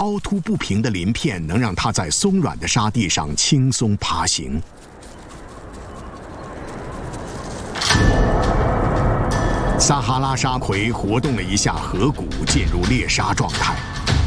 凹凸不平的鳞片能让它在松软的沙地上轻松爬行。撒哈拉沙葵活动了一下颌骨，进入猎杀状态。